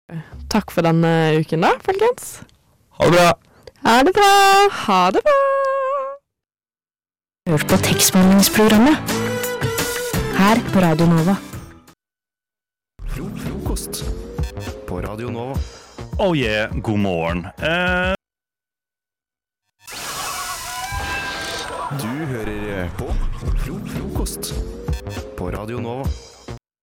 Takk for denne uken da, folkens. Ha det bra! Ha det bra! Ha det bra! Hør på tekstmeldingsprogrammet her på Radio Nova. Frokost på Radio Nova. Oh yeah, god morgen. Du hører på Frokost på Radio Nova.